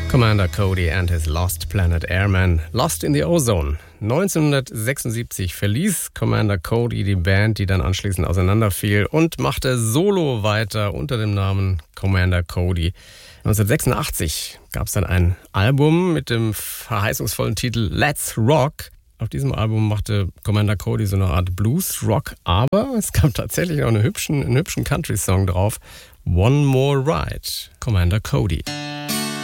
Commander Cody and his Lost Planet Airman, Lost in the Ozone. 1976 verließ Commander Cody die Band, die dann anschließend auseinanderfiel, und machte solo weiter unter dem Namen Commander Cody. 1986 gab es dann ein Album mit dem verheißungsvollen Titel Let's Rock. Auf diesem Album machte Commander Cody so eine Art Blues-Rock, aber es gab tatsächlich noch einen hübschen Country-Song drauf. One More Ride, Commander Cody.